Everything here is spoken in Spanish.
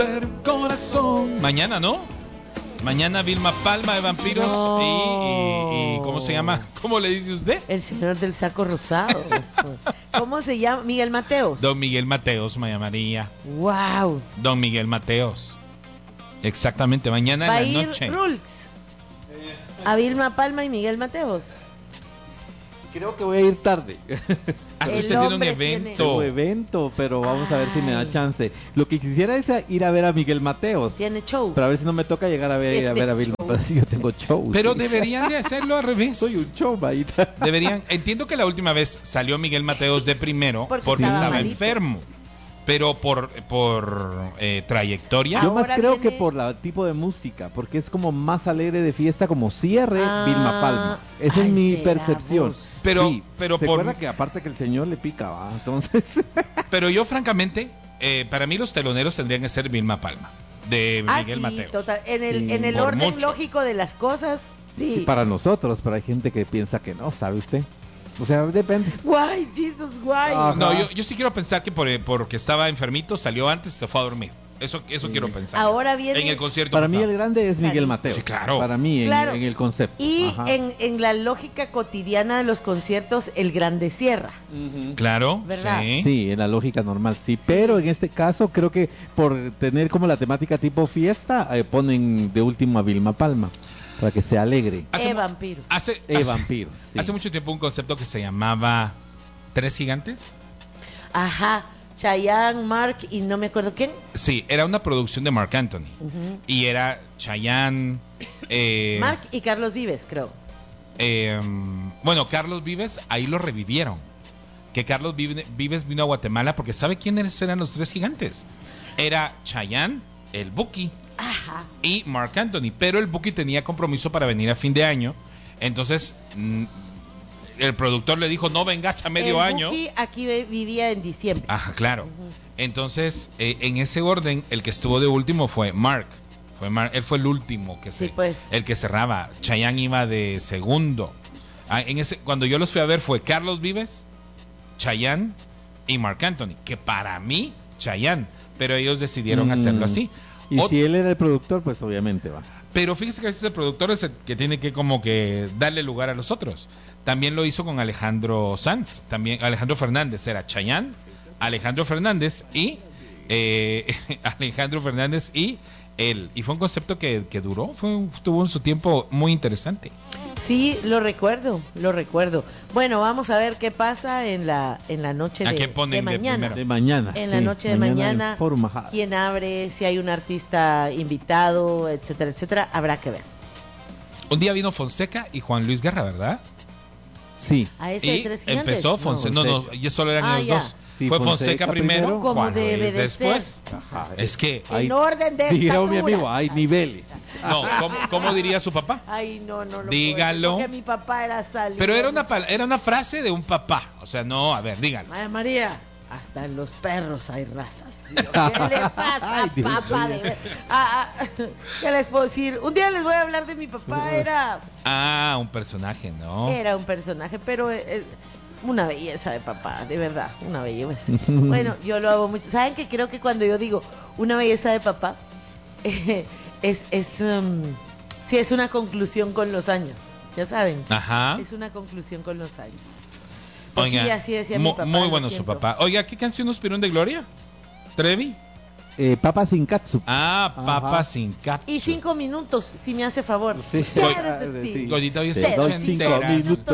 Corazón. Mañana, ¿no? Mañana Vilma Palma de Vampiros y ¿cómo se llama? ¿Cómo le dice usted? El señor del saco rosado. ¿Cómo se llama? Miguel Mateos. Don Miguel Mateos, María María. Wow. Don Miguel Mateos. Exactamente, mañana Va a en la ir noche. Rulx. A Vilma Palma y Miguel Mateos. Creo que voy a ir tarde. Usted El tiene un hombre evento. Tengo evento, pero vamos a ver si me da Ay. chance. Lo que quisiera es ir a ver a Miguel Mateos. Tiene show. Pero a ver si no me toca llegar a ver a Vilma. show. Pero si yo tengo show. Pero sí. deberían de hacerlo al revés. Soy un show, Maíta. Deberían. Entiendo que la última vez salió Miguel Mateos de primero porque estaba estaba malito. enfermo. Pero por trayectoria. Yo más Ahora creo viene- que por el tipo de música, porque es como más alegre de fiesta, como cierre Ah, Vilma Palma. Esa ay, es mi será percepción. vos. Pero- Sí, pero ¿se por- acuerda que aparte que el señor le pica, va? Entonces, Pero yo, francamente, para mí los teloneros tendrían que ser Vilma Palma, de Miguel sí, Mateos. total. En el, Sí, en el por orden mucho. lógico de las cosas, sí. sí, para nosotros, pero hay gente que piensa que no, ¿sabe usted? O sea, depende. Guay, Jesus, guay. Ah. No, Ajá. yo sí quiero pensar que porque estaba enfermito, salió antes y se fue a dormir. Eso quiero pensar. Ahora viene- En el concierto Para mí pasado. el grande es Miguel Claro. Mateos. Sí, claro. Para mí, Claro. en el concepto. Y Ajá. en la lógica cotidiana de los conciertos, el grande cierra. Claro, ¿Verdad? sí. Sí, en la lógica normal, sí. Pero en este caso, creo que por tener como la temática tipo fiesta, ponen de último a Vilma Palma, para que sea alegre. Hace, Vampiro. hace, Vampiro. Sí. hace mucho tiempo un concepto que se llamaba Tres Gigantes. Ajá. Chayanne, Mark y no me acuerdo quién. Sí, era una producción de Marc Anthony. Ujú. Y era Chayanne. Mark y Carlos Vives, creo. Bueno, Carlos Vives, ahí lo revivieron. Que Carlos Vives vino a Guatemala porque ¿sabe quiénes eran los Tres Gigantes? Era Chayanne, el Buki Ajá. y Marc Anthony. Pero el Buki tenía compromiso para venir a fin de año. Entonces, el productor le dijo, no vengas a medio El año. Buki aquí vivía en diciembre. Ajá, claro. Entonces, en ese orden, el que estuvo de último fue Mark. Él fue el último Sí, pues. el que cerraba. Chayanne iba de segundo. Cuando yo los fui a ver fue Carlos Vives, Chayanne y Marc Anthony, que para mí Chayanne, pero ellos decidieron hacerlo así. Y si él era el productor, pues obviamente va. Pero fíjese que a veces el productor es el que tiene que como que darle lugar a los otros. También lo hizo con Alejandro Sanz, también Alejandro Fernández, era Chayanne, Alejandro Fernández y él. Y fue un concepto que duró, tuvo en su tiempo muy interesante. Sí, lo recuerdo. Bueno, vamos a ver qué pasa en la noche ¿A de, quién ponen de de mañana. primero? De mañana. En la sí, noche de mañana, en Forum Majadas. quién abre, si hay un artista invitado, etcétera, etcétera, habrá que ver. Un día vino Fonseca y Juan Luis Guerra, ¿verdad? Sí. A ese de Y Tres Gigantes. empezó Fonseca. No, ya solo eran ellos ya. dos. Sí, Fue Fonseca Fonseca primero, Como Juan debe Luis de después. ser. Ajá. Es que, Hay- En orden de Dijeron mi estatura. amigo, hay niveles. no, ¿cómo diría su papá? Ay, no lo Dígalo. puedo decir, porque mi papá era salido. Pero era una frase de un papá. O sea, no, a ver, dígalo. Madre María, hasta en los perros hay razas. ¿Qué le pasa, Ay, Dios papá? mío. ¿Qué les puedo decir? Un día les voy a hablar de mi papá. Era Un personaje, ¿no? un personaje, pero una belleza de papá, de verdad, una belleza. Bueno, yo lo hago mucho. ¿Saben que creo que cuando yo digo una belleza de papá, sí es una conclusión con los años, ya saben? Ajá. Es una conclusión con los años. Pues Oiga, sí, así decía mi papá. muy lo bueno su siento. papá. Oiga, ¿qué canción nos pidieron de Gloria? ¿Trevi? Papa sin catsup. Papa Ajá. sin cap. Y 5 minutos, si me hace favor. Sí. Claro que sí. Goyita, hoy es Te doy 80. 5 minutos.